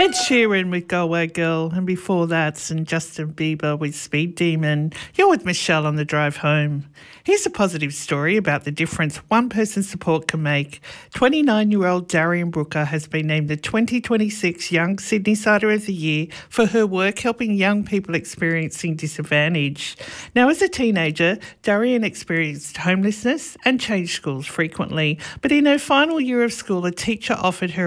Ed Sheeran with Galway Girl, and before that, St Justin Bieber with Speed Demon. You're with Michelle on the drive home. Here's a positive story about the difference one person's support can make. 29-year-old Darian Brooker has been named the 2026 Young Sydney Sider of the Year for her work helping young people experiencing disadvantage. Now, as a teenager, Darian experienced homelessness and changed schools frequently, but in her final year of school, a teacher offered her